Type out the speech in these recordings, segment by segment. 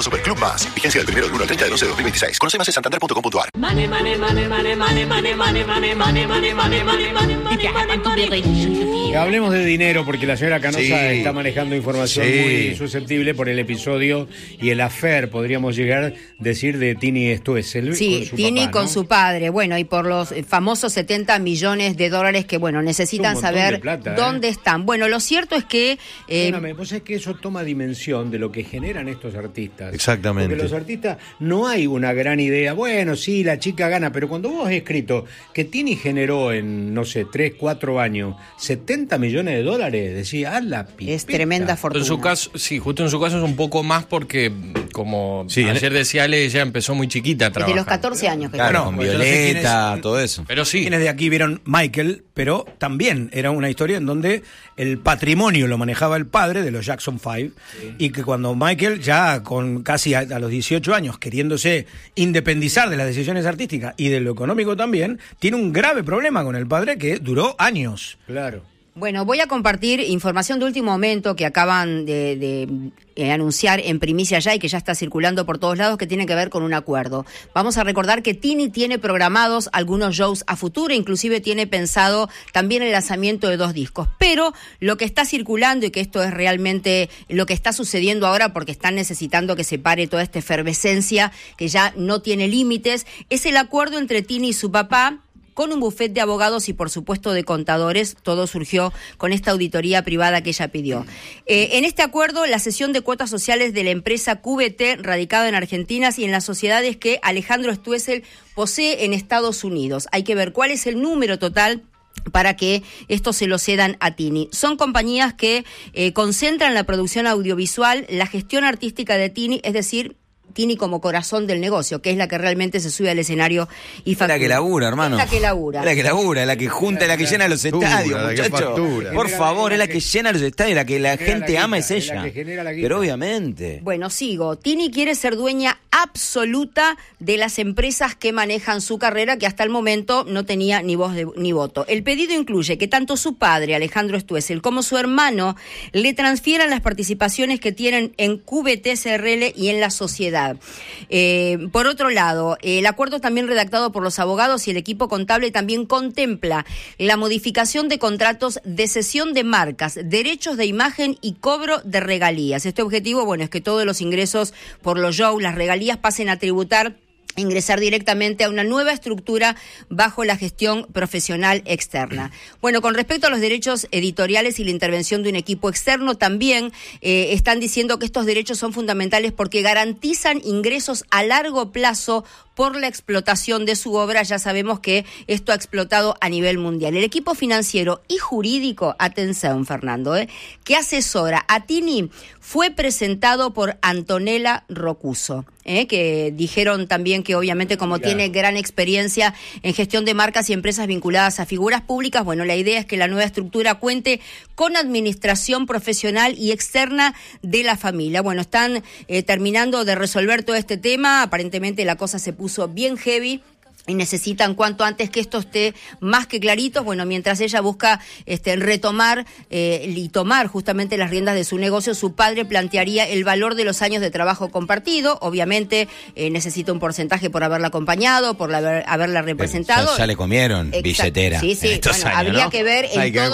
Superclub Más. Vigencia del 1 del 1 al 30 de 12 de 2026. Conoce más en santander.com.ar. Hablemos de dinero porque la señora Canosa está manejando información muy susceptible por el episodio y el affair, podríamos llegar a decir, de Tini Stoessel. Sí, Tini con su padre. Bueno, y por los famosos 70 millones de dólares que, bueno, necesitan saber dónde están. Bueno, lo cierto es que... vos sabés que eso toma dimensión de lo que generan estos artistas. Exactamente. Porque los artistas no hay una gran idea. Bueno, sí, la chica gana, pero cuando vos has escrito que Tini generó en, no sé, 3, 4 años, 70 millones de dólares, decía, la pipita. Es tremenda fortuna. En su caso, sí, justo en su caso es un poco más porque, como ayer decía Ale, ella empezó muy chiquita a trabajar. Desde los 14 años. Que claro, con Violeta, todo eso. Pero sí. Quienes de aquí vieron Michael, pero también era una historia en donde el patrimonio lo manejaba el padre de los Jackson 5, y que cuando Michael, ya con casi a los 18 años, queriéndose independizar de las decisiones artísticas y de lo económico también, tiene un grave problema con el padre que duró años. Claro. Bueno, voy a compartir información de último momento que acaban de anunciar en primicia ya y que ya está circulando por todos lados, que tiene que ver con un acuerdo. Vamos a recordar que Tini tiene programados algunos shows a futuro, inclusive tiene pensado también el lanzamiento de 2 discos. Pero lo que está circulando, y que esto es realmente lo que está sucediendo ahora porque están necesitando que se pare toda esta efervescencia que ya no tiene límites, es el acuerdo entre Tini y su papá, con un bufet de abogados y, por supuesto, de contadores. Todo surgió con esta auditoría privada que ella pidió. En este acuerdo, la cesión de cuotas sociales de la empresa QVT, radicada en Argentina, y en las sociedades que Alejandro Stoessel posee en Estados Unidos. Hay que ver cuál es el número total para que esto se lo cedan a Tini. Son compañías que concentran la producción audiovisual, la gestión artística de Tini, es decir, Tini como corazón del negocio, que es la que realmente se sube al escenario y factura. Es la que labura, hermano. Es la que labura. Es la que labura, es la que junta, es la que llena los estadios, muchachos. Por favor, es la que llena los estadios, la que la gente ama es ella. Pero obviamente. Bueno, sigo. Tini quiere ser dueña absoluta de las empresas que manejan su carrera, que hasta el momento no tenía ni voz ni voto. El pedido incluye que tanto su padre, Alejandro Stoessel, como su hermano le transfieran las participaciones que tienen en QVT SRL y en la sociedad. Por otro lado, el acuerdo también redactado por los abogados y el equipo contable también contempla la modificación de contratos de cesión de marcas, derechos de imagen y cobro de regalías. Este objetivo, bueno, es que todos los ingresos por los shows, las regalías, pasen a tributar, ingresar directamente a una nueva estructura bajo la gestión profesional externa. Bueno, con respecto a los derechos editoriales y la intervención de un equipo externo, también están diciendo que estos derechos son fundamentales porque garantizan ingresos a largo plazo por la explotación de su obra. Ya sabemos que esto ha explotado a nivel mundial. El equipo financiero y jurídico, atención Fernando, que asesora a Tini, fue presentado por Antonella Rocuso, que dijeron también que obviamente como tiene gran experiencia en gestión de marcas y empresas vinculadas a figuras públicas, bueno, la idea es que la nueva estructura cuente con administración profesional y externa de la familia. Bueno, están terminando de resolver todo este tema, aparentemente la cosa se puso bien heavy y necesitan cuanto antes que esto esté más que clarito. Bueno, mientras ella busca retomar y tomar justamente las riendas de su negocio, su padre plantearía el valor de los años de trabajo compartido. Obviamente necesita un porcentaje por haberla acompañado, por haberla representado. Ya le comieron billetera. Sí, sí. Bueno, años, habría ¿no? que ver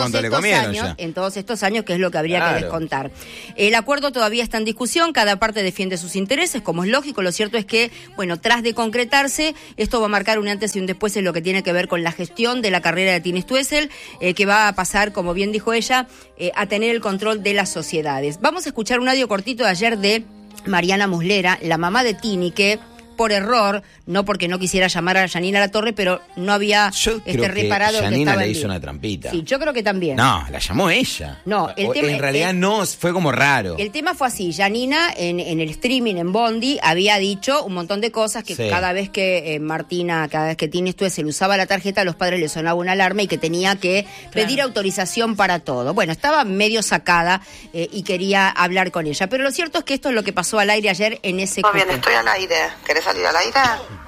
en todos estos años qué es lo que habría que descontar. El acuerdo todavía está en discusión, cada parte defiende sus intereses, como es lógico. Lo cierto es que, bueno, tras de concretarse, esto va a marcar un antes y un después en lo que tiene que ver con la gestión de la carrera de Tini Stoessel, que va a pasar, como bien dijo ella, a tener el control de las sociedades. Vamos a escuchar un audio cortito de ayer de Mariana Muslera, la mamá de Tini, que por error, no porque no quisiera llamar a Yanina Latorre, pero no había reparado que Yanina estaba le en hizo vivo. una trampita. Sí, yo creo que también. No, la llamó ella. No, el tema, en realidad no, fue como raro. El tema fue así, Yanina en el streaming en Bondi había dicho un montón de cosas que cada vez que cada vez que Tini Stoessel usaba la tarjeta, a los padres les sonaba una alarma y que tenía que pedir autorización para todo. Bueno, estaba medio sacada y quería hablar con ella, pero lo cierto es que esto es lo que pasó al aire ayer en ese Muy bien, estoy al aire. ¿Querés salir al aire?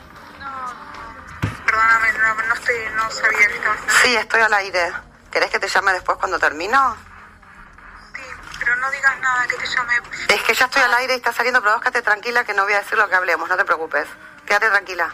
Perdóname, no sabía que estabas. Sí, estoy al aire. ¿Querés que te llame después cuando termino? Sí, pero pero no digas nada, que te llamé. Es que ya estoy al aire y está saliendo, pero vos quédate tranquila que no voy a decir lo que hablemos, no te preocupes. Quédate tranquila.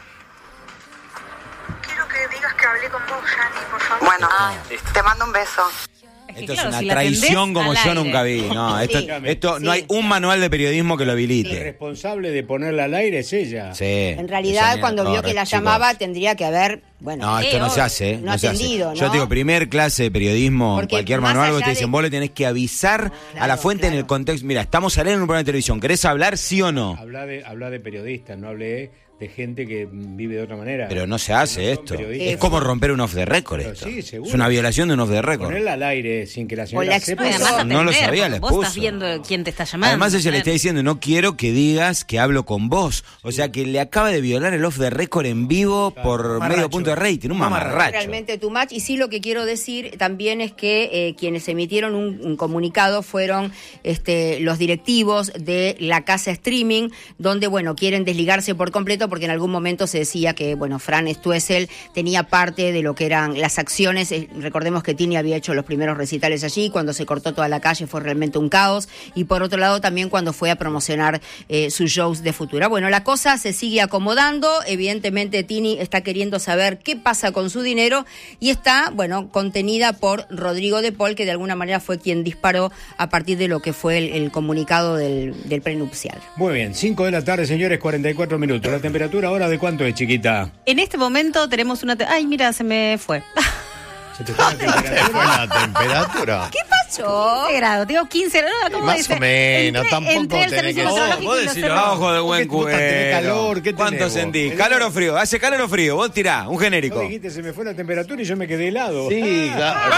Quiero que digas que hablé con vos, Yani, por favor. Bueno, te mando un beso. Esto es una traición como yo nunca vi. No, esto no hay un manual de periodismo que lo habilite. El responsable de ponerla al aire es ella. Sí. En realidad, cuando vio que la llamaba, tendría que haber... Bueno, no, esto no se hace. No atendido, ¿no? Yo te digo, primer clase de periodismo, porque cualquier manual que te dicen, vos le tenés que avisar a la fuente en el contexto. Mira, estamos saliendo en un programa de televisión. ¿Querés hablar, sí o no? Habla de periodistas, no hablé de gente que vive de otra manera. Pero no se hace esto. Es como romper un off the record esto. Sí, seguro. Es una violación de un off the record. Ponerla al aire sin que la señora sepa. No lo sabía, la Vos estás viendo quién te está llamando. Además ella le está diciendo, no quiero que digas que hablo con vos. O sea que le acaba de violar el off the record en vivo por medio punto de rating. Un mamarracho. Realmente too much. Y sí, lo que quiero decir también es que quienes emitieron un comunicado fueron los directivos de la casa streaming, donde, bueno, quieren desligarse por completo porque en algún momento se decía que, bueno, Fran Stoessel tenía parte de lo que eran las acciones. Recordemos que Tini había hecho los primeros recitales allí, cuando se cortó toda la calle fue realmente un caos, y por otro lado también cuando fue a promocionar sus shows de Futura. Bueno, la cosa se sigue acomodando, evidentemente Tini está queriendo saber qué pasa con su dinero y está, bueno, contenida por Rodrigo de Paul, que de alguna manera fue quien disparó a partir de lo que fue el comunicado del prenupcial. Muy bien, 5 de la tarde, señores, 44 minutos. La temperatura ahora, ¿de cuánto es, chiquita? En este momento tenemos una... Ay, mira, se me fue. ¿Se te fue la temperatura? ¿Qué pasó? 15 grados, tengo 15 grados. ¿Cómo más o menos, tampoco tenés que... Vos decís ojo de buen cuero. Calor, ¿qué ¿Cuánto sentís? ¿Calor o frío? ¿Hace calor o frío? Vos tirá, un genérico. Vos dijiste, se me fue la temperatura y yo me quedé helado. Sí,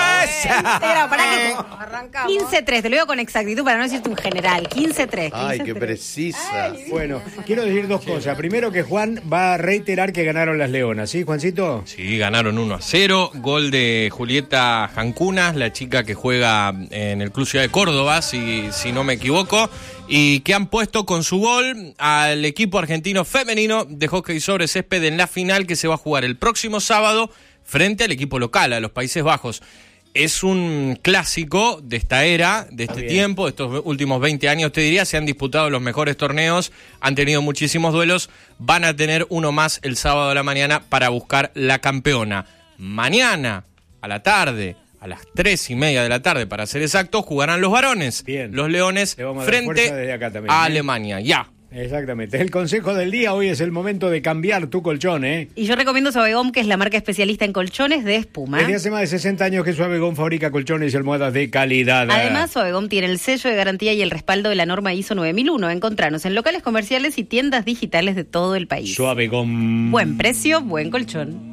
claro. Para que arrancamos. 15.3, te lo digo con exactitud para no decirte un general. 15.3. Ay, qué precisa. Bueno, quiero decir dos cosas. Primero, que Juan va a reiterar que ganaron las Leonas, ¿sí, Juancito? Sí, ganaron 1-0. Gol de Julieta Jancunas, la chica que juega en el Club Ciudad de Córdoba, si no me equivoco, y que han puesto con su gol al equipo argentino femenino de hockey sobre césped en la final que se va a jugar el próximo sábado frente al equipo local, a los Países Bajos. Es un clásico de esta era, de este tiempo, de estos últimos 20 años, te diría. Se han disputado los mejores torneos, han tenido muchísimos duelos, van a tener uno más el sábado a la mañana para buscar la campeona. Mañana, a la tarde, a las 3:30 de la tarde, para ser exactos, jugarán los varones, los Leones, frente a Alemania. Ya. Exactamente. El consejo del día hoy es el momento de cambiar tu colchón, ¿eh? Y yo recomiendo Suavegom, que es la marca especialista en colchones de espuma. Desde hace más de 60 años que Suavegom fabrica colchones y almohadas de calidad. Además, Suavegom tiene el sello de garantía y el respaldo de la norma ISO 9001. Encontranos en locales comerciales y tiendas digitales de todo el país. Suavegom. Buen precio, buen colchón.